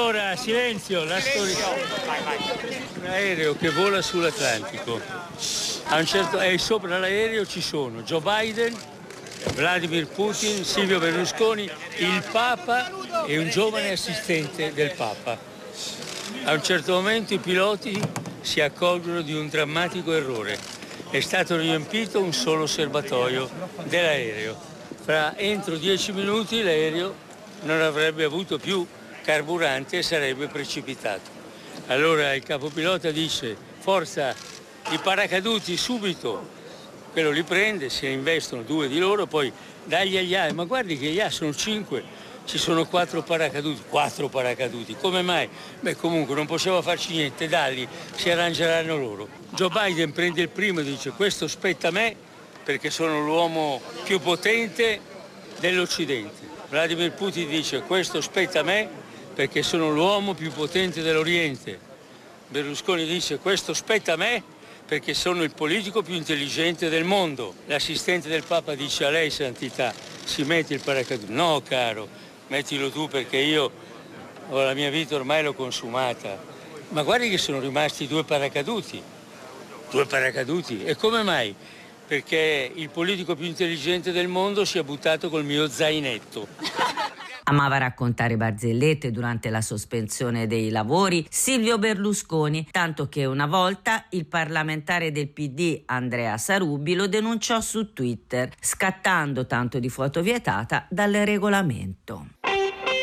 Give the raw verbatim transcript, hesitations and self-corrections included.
Allora, silenzio, la storia. Un aereo che vola sull'Atlantico. A un certo, e sopra l'aereo ci sono Joe Biden, Vladimir Putin, Silvio Berlusconi, il Papa e un giovane assistente del Papa. A un certo momento i piloti si accorgono di un drammatico errore. È stato riempito un solo serbatoio dell'aereo. Fra entro dieci minuti l'aereo non avrebbe avuto più carburante e sarebbe precipitato. Allora il capopilota dice: forza, i paracaduti subito. Quello li prende, se ne investono due di loro, poi dagli agli altri. Ma guardi che gli A sono cinque, ci sono quattro paracaduti. Quattro paracaduti, come mai? Beh, comunque non possiamo farci niente, dagli, si arrangeranno loro. Joe Biden prende il primo e dice: questo spetta a me perché sono l'uomo più potente dell'Occidente. Vladimir Putin dice: questo spetta a me perché sono l'uomo più potente dell'Oriente. Berlusconi dice: questo spetta a me perché sono il politico più intelligente del mondo. L'assistente del Papa dice: a lei, santità, si mette il paracadute. No, caro, mettilo tu perché io ho la mia vita ormai l'ho consumata. Ma guardi che sono rimasti due paracaduti. Due paracaduti. E come mai? Perché il politico più intelligente del mondo si è buttato col mio zainetto. Amava raccontare barzellette durante la sospensione dei lavori Silvio Berlusconi, tanto che una volta il parlamentare del P D Andrea Sarubi lo denunciò su Twitter, scattando tanto di foto vietata dal regolamento.